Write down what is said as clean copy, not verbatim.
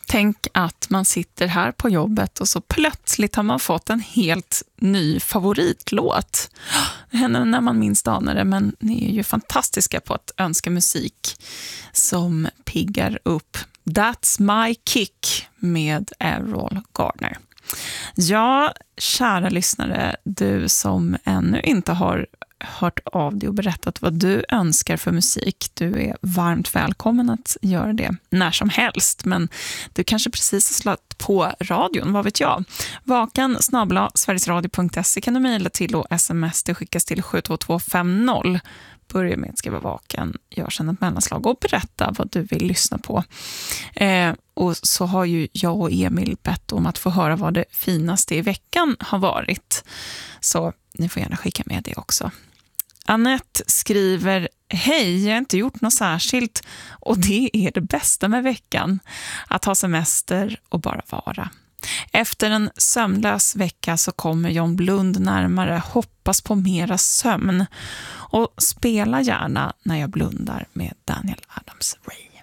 Tänk att man sitter här på jobbet och så plötsligt har man fått en helt ny favoritlåt. Det händer när man minst anar det, men ni är ju fantastiska på att önska musik som piggar upp. That's My Kick med Errol Garner. Ja, kära lyssnare, du som ännu inte har hört av dig och berättat vad du önskar för musik. Du är varmt välkommen att göra det när som helst, men du kanske precis har slagit på radion, vad vet jag. vakan@sverigesradio.se kan du mejla till och sms, det skickas till 72250. Börja med att skriva vaken, gör sedan ett mellanslag och berätta vad du vill lyssna på. Och så har ju jag och Emil bett om att få höra vad det finaste i veckan har varit. Så ni får gärna skicka med det också. Annette skriver: hej, jag har inte gjort något särskilt och det är det bästa med veckan. Att ha semester och bara vara. Efter en sömnlös vecka så kommer John Blund närmare, hoppas på mera sömn och spela gärna när jag blundar med Daniel Adams-Ray.